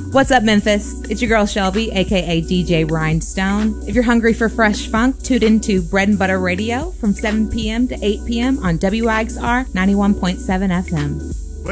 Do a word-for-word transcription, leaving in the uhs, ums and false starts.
What's up, Memphis? It's your girl Shelby, aka D J Rhinestone. If you're hungry for fresh funk, tune into Bread and Butter Radio from seven p.m. to eight p.m. on W I X R ninety-one point seven F M.